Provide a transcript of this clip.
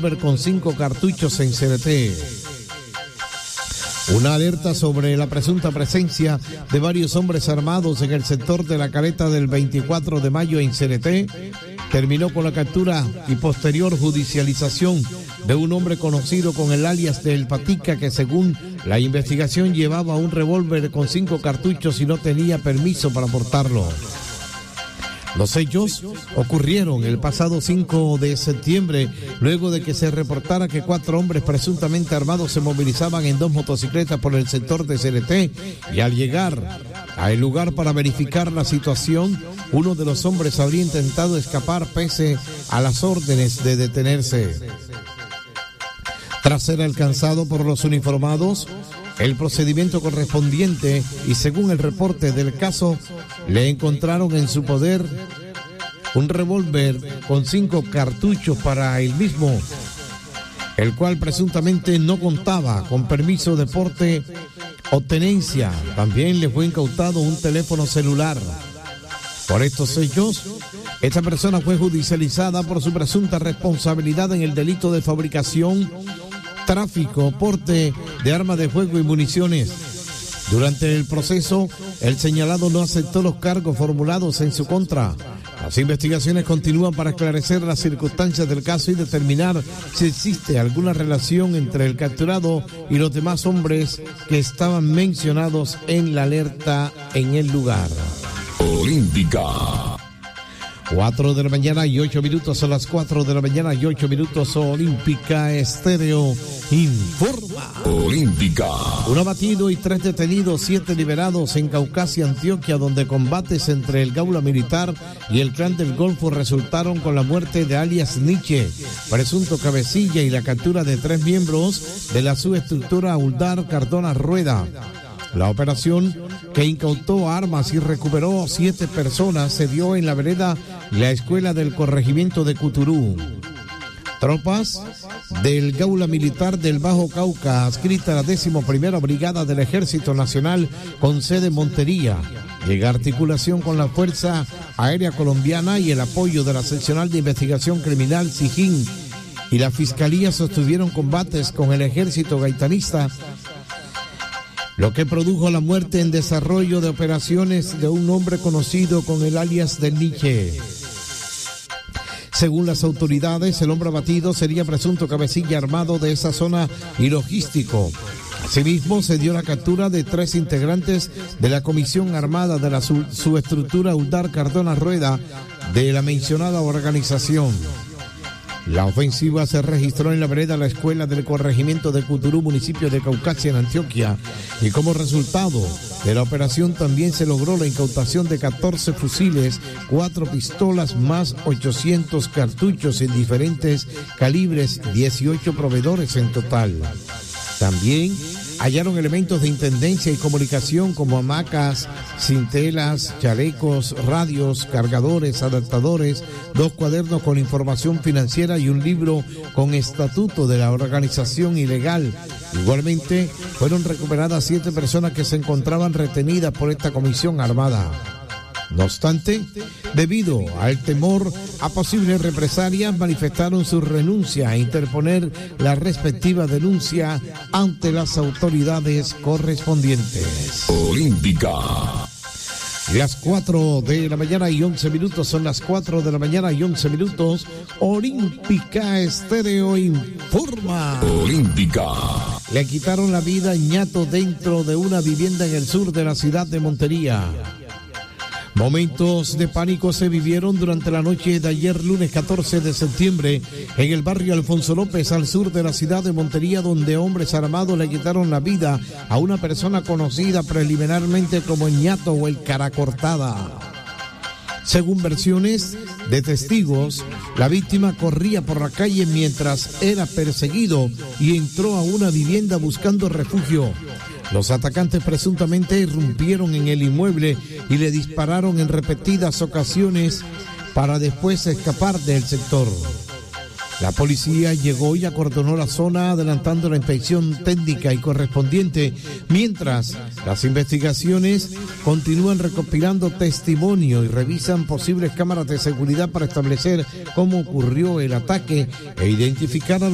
revólver con 5 cartuchos en Cereté. Una alerta sobre la presunta presencia de varios hombres armados en el sector de la Caleta del 24 de mayo en Cereté terminó con la captura y posterior judicialización de un hombre conocido con el alias de El Patica, que según la investigación llevaba un revólver con 5 cartuchos y no tenía permiso para portarlo. Los hechos ocurrieron el pasado 5 de septiembre, luego de que se reportara que 4 hombres presuntamente armados se movilizaban en 2 motocicletas por el sector de Cereté, y al llegar al lugar para verificar la situación, uno de los hombres habría intentado escapar pese a las órdenes de detenerse. Tras ser alcanzado por los uniformados, el procedimiento correspondiente y según el reporte del caso, le encontraron en su poder un revólver con 5 cartuchos para el mismo, el cual presuntamente no contaba con permiso de porte o tenencia. También le fue incautado un teléfono celular. Por estos hechos, esta persona fue judicializada por su presunta responsabilidad en el delito de fabricación, tráfico, porte de armas de fuego y municiones. Durante el proceso, el señalado no aceptó los cargos formulados en su contra. Las investigaciones continúan para esclarecer las circunstancias del caso y determinar si existe alguna relación entre el capturado y los demás hombres que estaban mencionados en la alerta en el lugar. Olímpica. 4 de la mañana y 8 minutos, son las 4 de la mañana y 8 minutos. Olímpica Estéreo informa. Olímpica. 1 abatido y 3 detenidos, 7 liberados en Caucasia, Antioquia, donde combates entre el Gaula Militar y el Clan del Golfo resultaron con la muerte de alias Nietzsche, presunto cabecilla, y la captura de 3 miembros de la subestructura Uldar Cardona Rueda. La operación, que incautó armas y recuperó 7 personas, se dio en la vereda La Escuela del corregimiento de Cuturú. Tropas del Gaula Militar del Bajo Cauca, adscrita a la 11ª Brigada del Ejército Nacional con sede en Montería, llega articulación con la Fuerza Aérea Colombiana y el apoyo de la Seccional de Investigación Criminal SIJIN y la Fiscalía sostuvieron combates con el ejército gaitanista, lo que produjo la muerte en desarrollo de operaciones de un hombre conocido con el alias de Nietzsche. Según las autoridades, el hombre abatido sería presunto cabecilla armado de esa zona y logístico. Asimismo, se dio la captura de 3 integrantes de la Comisión Armada de la subestructura Uldar Cardona Rueda de la mencionada organización. La ofensiva se registró en la vereda La Escuela del corregimiento de Cuturú, municipio de Caucasia, en Antioquia, y como resultado de la operación también se logró la incautación de 14 fusiles, 4 pistolas más 800 cartuchos en diferentes calibres, 18 proveedores en total. También hallaron elementos de intendencia y comunicación como hamacas, cintelas, chalecos, radios, cargadores, adaptadores, 2 cuadernos con información financiera y un libro con estatuto de la organización ilegal. Igualmente, fueron recuperadas 7 personas que se encontraban retenidas por esta comisión armada. No obstante, debido al temor a posibles represalias, manifestaron su renuncia a interponer la respectiva denuncia ante las autoridades correspondientes. Olímpica. Las 4 de la mañana y 11 minutos, son las 4 de la mañana y 11 minutos. Olímpica Estéreo informa. Olímpica. Le quitaron la vida a Ñato dentro de una vivienda en el sur de la ciudad de Montería. Momentos de pánico se vivieron durante la noche de ayer, lunes 14 de septiembre, en el barrio Alfonso López, al sur de la ciudad de Montería, donde hombres armados le quitaron la vida a una persona conocida preliminarmente como Ñato o el Cara Cortada. Según versiones de testigos, la víctima corría por la calle mientras era perseguido y entró a una vivienda buscando refugio. Los atacantes presuntamente irrumpieron en el inmueble y le dispararon en repetidas ocasiones para después escapar del sector. La policía llegó y acordonó la zona, adelantando la inspección técnica y correspondiente, mientras las investigaciones continúan recopilando testimonio y revisan posibles cámaras de seguridad para establecer cómo ocurrió el ataque e identificar a